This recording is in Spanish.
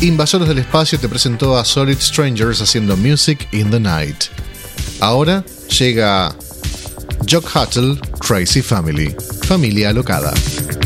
Invasores del Espacio te presentó a Solid Strangers haciendo Music in the Night. Ahora llega Jock Huttle, Crazy Family, familia alocada.